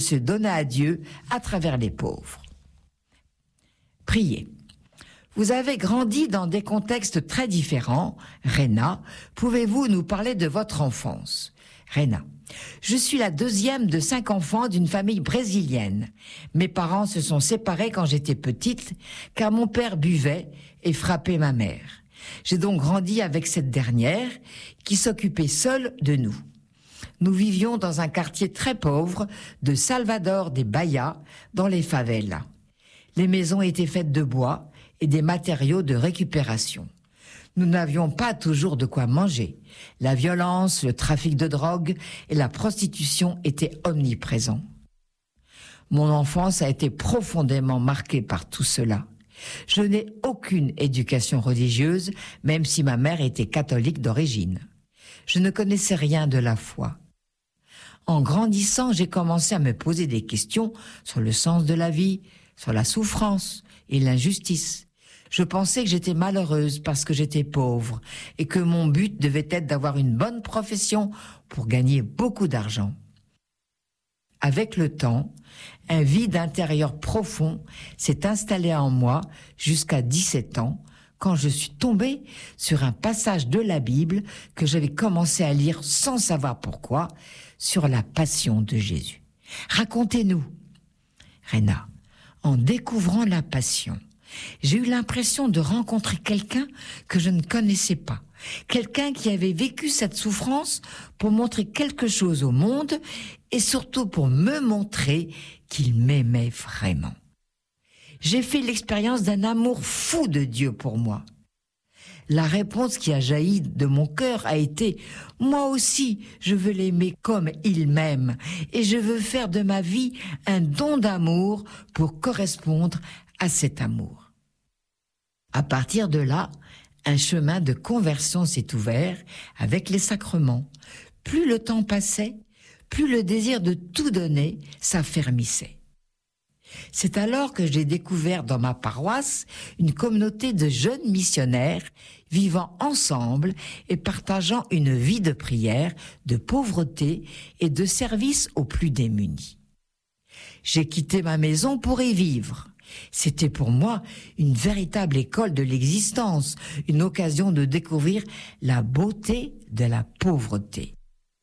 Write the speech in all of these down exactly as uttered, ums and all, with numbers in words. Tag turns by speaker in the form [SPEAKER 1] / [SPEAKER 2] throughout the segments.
[SPEAKER 1] se donner à Dieu à travers les pauvres. Priez. Vous avez grandi dans des contextes très différents. Réna, pouvez-vous nous parler de votre enfance? Réna. Je suis la deuxième de cinq enfants d'une famille brésilienne. Mes parents se sont séparés quand j'étais petite, car mon père buvait et frappait ma mère. J'ai donc grandi avec cette dernière, qui s'occupait seule de nous. Nous vivions dans un quartier très pauvre de Salvador des Bahia, dans les favelas. Les maisons étaient faites de bois et des matériaux de récupération. Nous n'avions pas toujours de quoi manger. La violence, le trafic de drogue et la prostitution étaient omniprésents. Mon enfance a été profondément marquée par tout cela. Je n'ai aucune éducation religieuse, même si ma mère était catholique d'origine. Je ne connaissais rien de la foi. En grandissant, j'ai commencé à me poser des questions sur le sens de la vie, sur la souffrance et l'injustice. Je pensais que j'étais malheureuse parce que j'étais pauvre et que mon but devait être d'avoir une bonne profession pour gagner beaucoup d'argent. Avec le temps, un vide intérieur profond s'est installé en moi jusqu'à dix-sept ans, quand je suis tombée sur un passage de la Bible que j'avais commencé à lire sans savoir pourquoi, sur la passion de Jésus. Racontez-nous. Réna, en découvrant la passion, j'ai eu l'impression de rencontrer quelqu'un que je ne connaissais pas. Quelqu'un qui avait vécu cette souffrance pour montrer quelque chose au monde et surtout pour me montrer qu'il m'aimait vraiment. J'ai fait l'expérience d'un amour fou de Dieu pour moi. La réponse qui a jailli de mon cœur a été « Moi aussi, je veux l'aimer comme il m'aime et je veux faire de ma vie un don d'amour pour correspondre à cet amour. » À partir de là, un chemin de conversion s'est ouvert avec les sacrements. Plus le temps passait, plus le désir de tout donner s'affermissait. C'est alors que j'ai découvert dans ma paroisse une communauté de jeunes missionnaires vivant ensemble et partageant une vie de prière, de pauvreté et de service aux plus démunis. J'ai quitté ma maison pour y vivre. C'était pour moi une véritable école de l'existence, une occasion de découvrir la beauté de la pauvreté.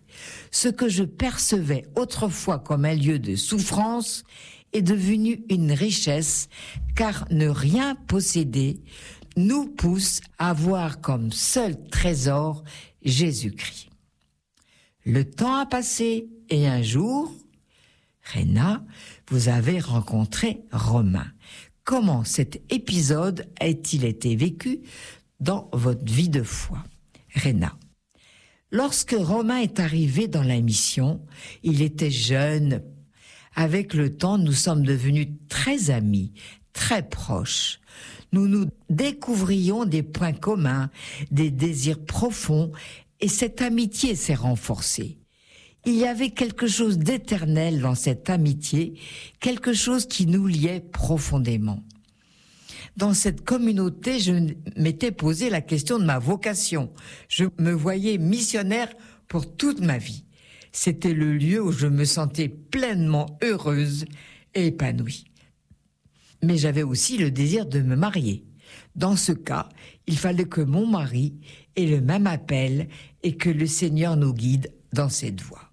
[SPEAKER 1] Ce que je percevais autrefois comme un lieu de souffrance est devenu une richesse, car ne rien posséder nous pousse à voir comme seul trésor Jésus-Christ. Le temps a passé et un jour, Réna, vous avez rencontré Romain. Comment cet épisode a-t-il été vécu dans votre vie de foi? Réna. Lorsque Romain est arrivé dans la mission, il était jeune. Avec le temps, nous sommes devenus très amis, très proches. Nous nous découvrions des points communs, des désirs profonds, et cette amitié s'est renforcée. Il y avait quelque chose d'éternel dans cette amitié, quelque chose qui nous liait profondément. Dans cette communauté, je m'étais posé la question de ma vocation. Je me voyais missionnaire pour toute ma vie. C'était le lieu où je me sentais pleinement heureuse et épanouie. Mais j'avais aussi le désir de me marier. Dans ce cas, il fallait que mon mari ait le même appel et que le Seigneur nous guide dans cette voie.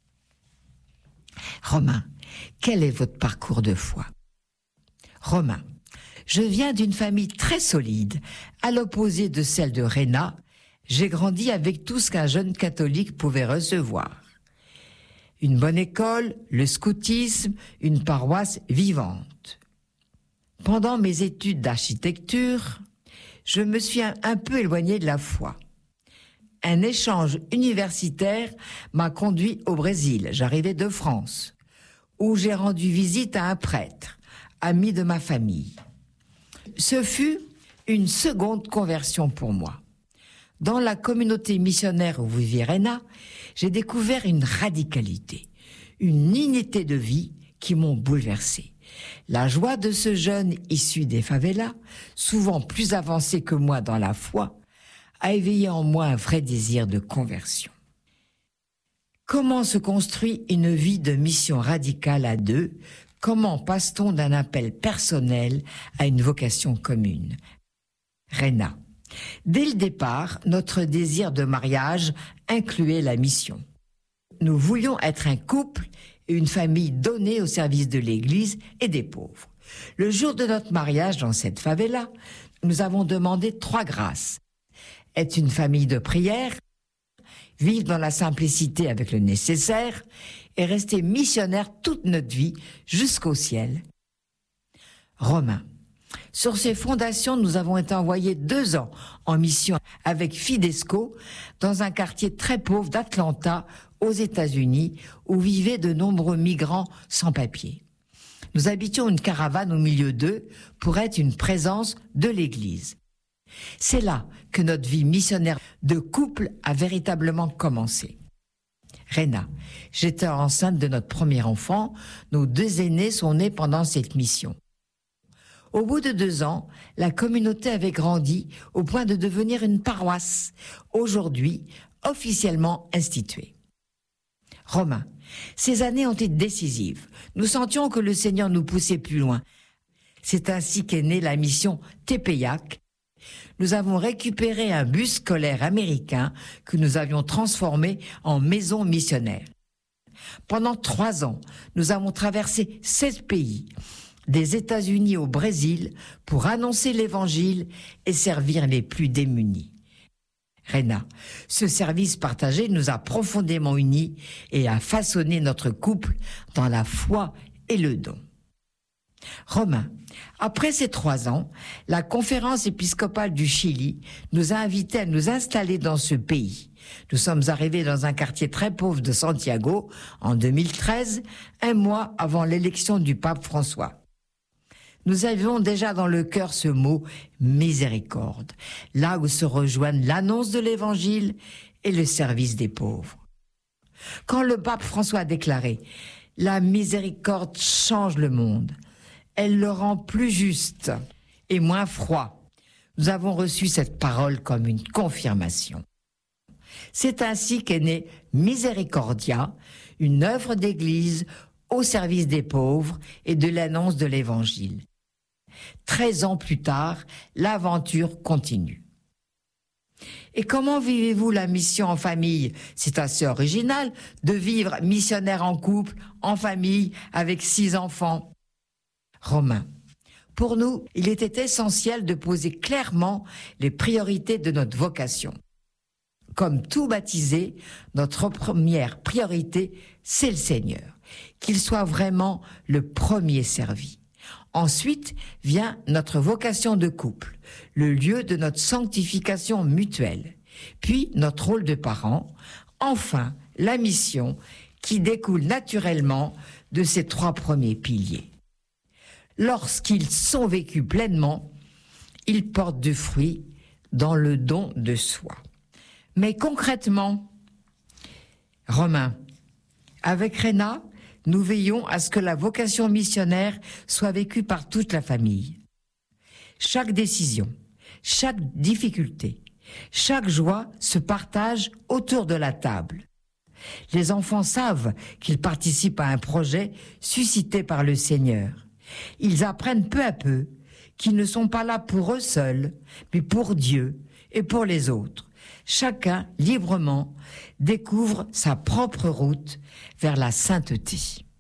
[SPEAKER 1] Romain, quel est votre parcours de foi? Romain, je viens d'une famille très solide, à l'opposé de celle de Réna. J'ai grandi avec tout ce qu'un jeune catholique pouvait recevoir. Une bonne école, le scoutisme, une paroisse vivante. Pendant mes études d'architecture, je me suis un, un peu éloignée de la foi. Un échange universitaire m'a conduit au Brésil, j'arrivais de France, où j'ai rendu visite à un prêtre, ami de ma famille. Ce fut une seconde conversion pour moi. Dans la communauté missionnaire où vivait Réna, j'ai découvert une radicalité, une unité de vie qui m'ont bouleversé. La joie de ce jeune issu des favelas, souvent plus avancé que moi dans la foi, a éveillé en moi un vrai désir de conversion. Comment se construit une vie de mission radicale à deux? Comment passe-t-on d'un appel personnel à une vocation commune? Réna. Dès le départ, notre désir de mariage incluait la mission. Nous voulions être un couple et une famille donnée au service de l'Église et des pauvres. Le jour de notre mariage dans cette favela, nous avons demandé trois grâces. Être une famille de prière, vivre dans la simplicité avec le nécessaire et rester missionnaire toute notre vie jusqu'au ciel. Romain. Sur ces fondations, nous avons été envoyés deux ans en mission avec Fidesco dans un quartier très pauvre d'Atlanta, aux États-Unis, où vivaient de nombreux migrants sans papier. Nous habitions une caravane au milieu d'eux pour être une présence de l'Église. C'est là que notre vie missionnaire de couple a véritablement commencé. Réna, j'étais enceinte de notre premier enfant. Nos deux aînés sont nés pendant cette mission. Au bout de deux ans, la communauté avait grandi au point de devenir une paroisse, aujourd'hui officiellement instituée. Romain, ces années ont été décisives. Nous sentions que le Seigneur nous poussait plus loin. C'est ainsi qu'est née la mission Tepeyac. Nous avons récupéré un bus scolaire américain que nous avions transformé en maison missionnaire. Pendant trois ans, nous avons traversé sept pays, des États-Unis au Brésil, pour annoncer l'Évangile et servir les plus démunis. Réna, ce service partagé nous a profondément unis et a façonné notre couple dans la foi et le don. Romain, après ces trois ans, la conférence épiscopale du Chili nous a invités à nous installer dans ce pays. Nous sommes arrivés dans un quartier très pauvre de Santiago en deux mille treize, un mois avant l'élection du pape François. Nous avions déjà dans le cœur ce mot « miséricorde », là où se rejoignent l'annonce de l'Évangile et le service des pauvres. Quand le pape François a déclaré « La miséricorde change le monde », elle le rend plus juste et moins froid. Nous avons reçu cette parole comme une confirmation. C'est ainsi qu'est née Miséricordia, une œuvre d'église au service des pauvres et de l'annonce de l'Évangile. Treize ans plus tard, l'aventure continue. Et comment vivez-vous la mission en famille? C'est assez original de vivre missionnaire en couple, en famille, avec six enfants. Romain, pour nous, il était essentiel de poser clairement les priorités de notre vocation. Comme tout baptisé, notre première priorité, c'est le Seigneur, qu'il soit vraiment le premier servi. Ensuite vient notre vocation de couple, le lieu de notre sanctification mutuelle, puis notre rôle de parent, enfin la mission qui découle naturellement de ces trois premiers piliers. Lorsqu'ils sont vécus pleinement, ils portent du fruit dans le don de soi. Mais concrètement, Romain, avec Réna, nous veillons à ce que la vocation missionnaire soit vécue par toute la famille. Chaque décision, chaque difficulté, chaque joie se partage autour de la table. Les enfants savent qu'ils participent à un projet suscité par le Seigneur. Ils apprennent peu à peu qu'ils ne sont pas là pour eux seuls, mais pour Dieu et pour les autres. Chacun, librement, découvre sa propre route vers la sainteté.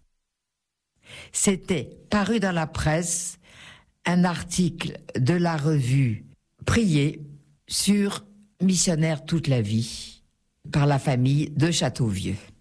[SPEAKER 1] C'était paru dans la presse un article de la revue Prier sur Missionnaire toute la vie par la famille de Châteauvieux.